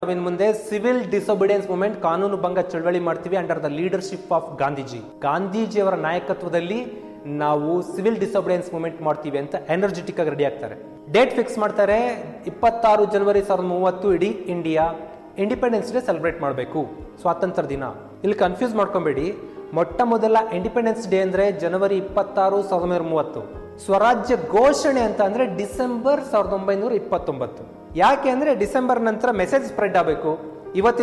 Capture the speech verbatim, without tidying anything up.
ನಾವಿನ್ ಮುಂದೆ civil disobedience movement ಕಾನೂನು ಭಂಗ ಚಳವಳಿ ಮಾಡ್ತೀವಿ under the leadership of Gandhiji. ಗಾಂಧೀಜಿಯವರ ನಾಯಕತ್ವದಲ್ಲಿ ನಾವು ಸಿವಿಲ್ ಡಿಸೊಬಿಡಿಯನ್ಸ್ ಮೂವ್ಮೆಂಟ್ ಮಾಡ್ತೀವಿ ಅಂತ ಎನರ್ಜೆಟಿಕ್ ಆಗಿ ರೆಡಿ ಆಗ್ತಾರೆ. ಡೇಟ್ ಫಿಕ್ಸ್ ಮಾಡ್ತಾರೆ, ಇಪ್ಪತ್ತಾರು ಜನವರಿ ಸಾವಿರದ ಮೂವತ್ತು ಇಡೀ ಇಂಡಿಯಾ ಇಂಡಿಪೆಂಡೆನ್ಸ್ ಡೇ ಸೆಲೆಬ್ರೇಟ್ ಮಾಡಬೇಕು, ಸ್ವಾತಂತ್ರ್ಯ ದಿನ. ಇಲ್ಲಿ ಕನ್ಫ್ಯೂಸ್ ಮಾಡ್ಕೊಬೇಡಿ, ಮೊಟ್ಟ ಮೊದಲ ಇಂಡಿಪೆಂಡೆನ್ಸ್ ಡೇ ಅಂದ್ರೆ ಜನವರಿ ಇಪ್ಪತ್ತಾರು ಸಾವಿರದ ಒಂಬೈನೂರ ಮೂವತ್ತು. ಸ್ವರಾಜ್ಯ ಘೋಷಣೆ ಅಂತ ಅಂದ್ರೆ ಡಿಸೆಂಬರ್ ಸಾವಿರದ ಒಂಬೈನೂರ ಇಪ್ಪತ್ತೊಂಬತ್ತು. ಯಾಕೆ ಅಂದ್ರೆ ಡಿಸೆಂಬರ್ ನಂತರ ಮೆಸೇಜ್ ಸ್ಪ್ರೆಡ್ ಆಗಬೇಕು. ಇವತ್ತಿನ